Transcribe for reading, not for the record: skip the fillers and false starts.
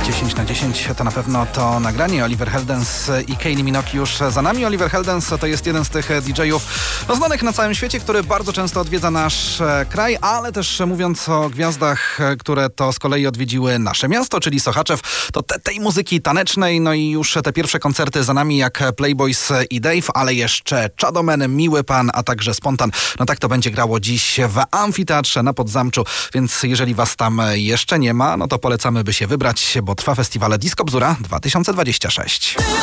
10 na 10 to na pewno to nagranie. Oliver Heldens i Kylie Minogue już za nami. Oliver Heldens to jest jeden z tych DJ-ów znanych na całym świecie, który bardzo często odwiedza nasz kraj, ale też mówiąc o gwiazdach, które to z kolei odwiedziły nasze miasto, czyli Sochaczew, to tej muzyki tanecznej, no i już te pierwsze koncerty za nami jak Playboys i Dave, ale jeszcze Chadomen, Miły Pan, a także Spontan. No tak to będzie grało dziś w Amfiteatrze na Podzamczu, więc jeżeli was tam jeszcze nie ma, no to polecamy, by się wybrać, bo trwa festiwal Disco Bzura 2026.